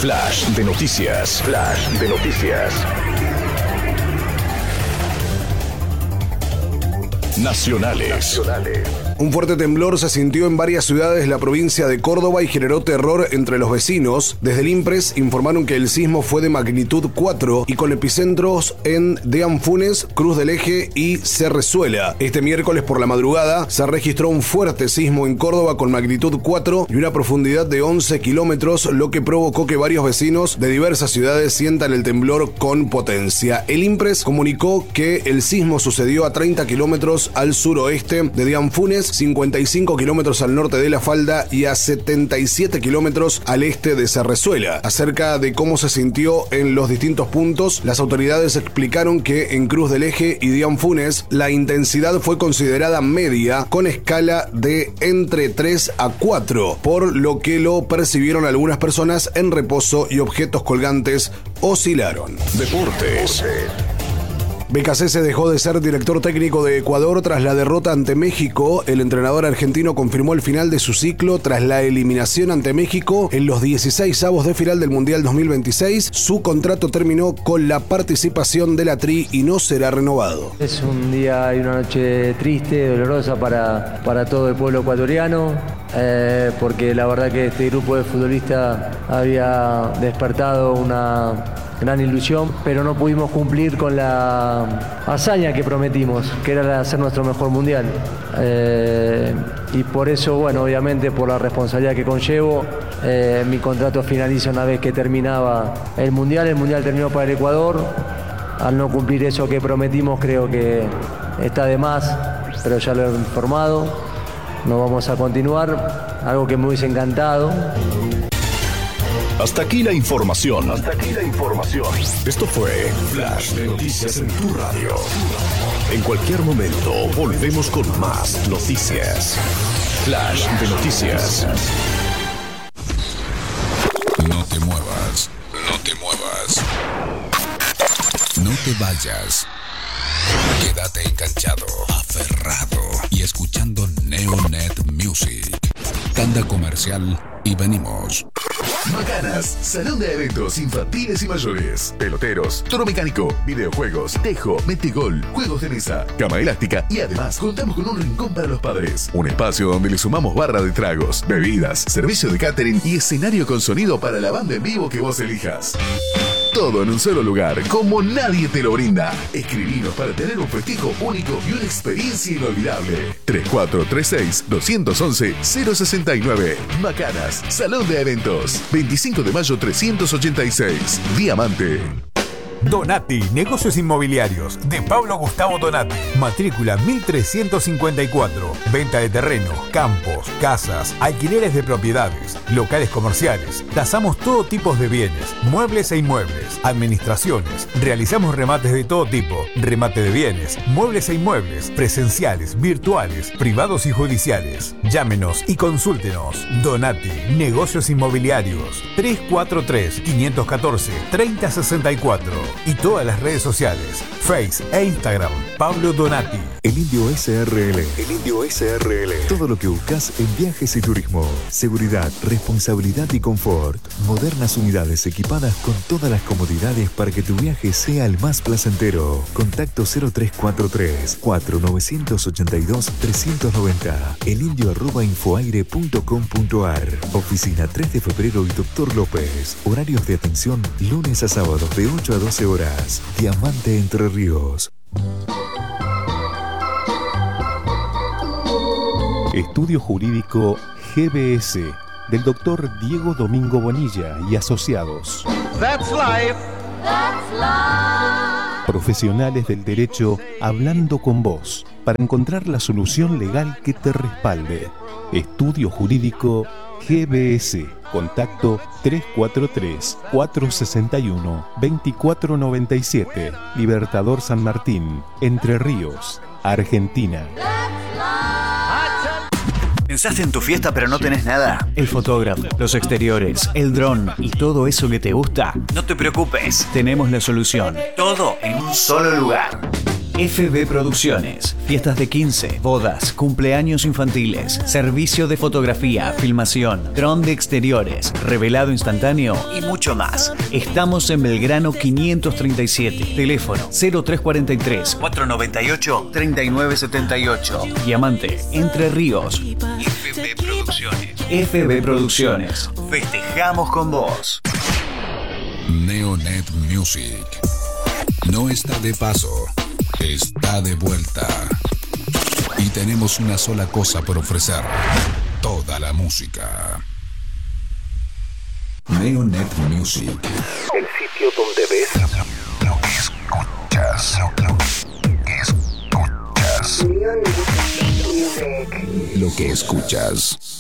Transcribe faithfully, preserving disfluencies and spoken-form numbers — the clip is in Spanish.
Flash de noticias. Flash de noticias. Nacionales. Nacionales. Un fuerte temblor se sintió en varias ciudades de la provincia de Córdoba y generó terror entre los vecinos. Desde el INPRES informaron que el sismo fue de magnitud cuatro y con epicentros en Deanfunes, Cruz del Eje y Cerrezuela. Este miércoles por la madrugada se registró un fuerte sismo en Córdoba con magnitud cuatro y una profundidad de once kilómetros, lo que provocó que varios vecinos de diversas ciudades sientan el temblor con potencia. El INPRES comunicó que el sismo sucedió a treinta kilómetros al suroeste de Deanfunes, cincuenta y cinco kilómetros al norte de La Falda y a setenta y siete kilómetros al este de Cerrezuela. Acerca de cómo se sintió en los distintos puntos, las autoridades explicaron que en Cruz del Eje y Deanfunes la intensidad fue considerada media con escala de entre tres a cuatro, por lo que lo percibieron algunas personas en reposo y objetos colgantes oscilaron. Deportes. Becasese dejó de ser director técnico de Ecuador tras la derrota ante México. El entrenador argentino confirmó el final de su ciclo tras la eliminación ante México en los dieciseisavos de final del Mundial dos mil veintiséis. Su contrato terminó con la participación de la Tri y no será renovado. Es un día y una noche triste, dolorosa para, para todo el pueblo ecuatoriano, eh, porque la verdad que este grupo de futbolistas había despertado una gran ilusión, pero no pudimos cumplir con la hazaña que prometimos, que era hacer nuestro mejor mundial. Eh, y por eso, bueno, obviamente por la responsabilidad que conllevo, eh, mi contrato finaliza una vez que terminaba el mundial. El mundial terminó para el Ecuador. Al no cumplir eso que prometimos, creo que está de más, pero ya lo he informado. No vamos a continuar, algo que me hubiese encantado. Hasta aquí la información. Hasta aquí la información. Esto fue Flash de Noticias en tu radio. En cualquier momento volvemos con más noticias. Flash de Noticias. No te muevas. No te muevas. No te vayas. Quédate enganchado, aferrado y escuchando Neonet Music. Tanda comercial y venimos. Macanas, salón de eventos infantiles y mayores, peloteros, toro mecánico, videojuegos, tejo, metegol, juegos de mesa, cama elástica y además contamos con un rincón para los padres. Un espacio donde le sumamos barra de tragos, bebidas, servicio de catering y escenario con sonido para la banda en vivo que vos elijas. Todo en un solo lugar, como nadie te lo brinda. Escribinos para tener un festejo único y una experiencia inolvidable. tres cuatro tres seis, dos uno uno, cero seis nueve. Macanas, Salón de Eventos. veinticinco de mayo trescientos ochenta y seis. Diamante. Donati, negocios inmobiliarios, de Pablo Gustavo Donati. Matrícula mil trescientos cincuenta y cuatro. Venta de terreno, campos, casas, alquileres de propiedades, locales comerciales. Tasamos todo tipo de bienes, muebles e inmuebles, administraciones. Realizamos remates de todo tipo, remate de bienes, muebles e inmuebles, presenciales, virtuales, privados y judiciales. Llámenos y consúltenos. Donati, negocios inmobiliarios. tres cuatro tres, cinco uno cuatro, tres cero seis cuatro. Y todas las redes sociales, Face e Instagram, Pablo Donati. El Indio S R L. El Indio S R L. Todo lo que buscas en viajes y turismo. Seguridad, responsabilidad y confort. Modernas unidades equipadas con todas las comodidades para que tu viaje sea el más placentero. Contacto cero tres cuatro tres, cuatro nueve ocho dos, tres nueve cero. elindio arroba infoaire punto com punto ar. Oficina tres de febrero y Doctor López. Horarios de atención lunes a sábados de ocho a doce horas. Diamante Entre Ríos. Estudio Jurídico G B S del doctor Diego Domingo Bonilla y asociados. That's life. That's life. Profesionales del derecho hablando con vos para encontrar la solución legal que te respalde. Estudio Jurídico G B S. Contacto tres cuatro tres, cuatro seis uno, dos cuatro nueve siete. Libertador San Martín, Entre Ríos, Argentina. ¿Pensaste en tu fiesta pero no tenés nada? El fotógrafo, los exteriores, el dron y todo eso que te gusta. No te preocupes, tenemos la solución. Todo en un solo lugar. F B Producciones. Fiestas de quince, bodas, cumpleaños infantiles, servicio de fotografía, filmación, dron de exteriores, revelado instantáneo y mucho más. Estamos en Belgrano quinientos treinta y siete. Teléfono cero tres cuatro tres, cuatro nueve ocho, tres nueve siete ocho. Diamante, Entre Ríos. F B Producciones. F B Producciones. Festejamos con vos. Neonet Music. No está de paso, está de vuelta. Y tenemos una sola cosa por ofrecer: toda la música. Neonet Music. El sitio donde ves lo que escuchas. Lo que escuchas. Lo que escuchas.